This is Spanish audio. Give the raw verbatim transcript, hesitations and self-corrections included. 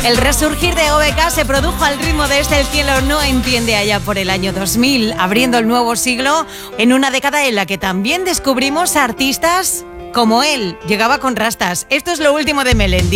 El resurgir de O B K se produjo al ritmo de este El cielo no entiende allá por el año dos mil, abriendo el nuevo siglo en una década en la que también descubrimos artistas como él. Llegaba con rastas. Esto es lo último de Melendi.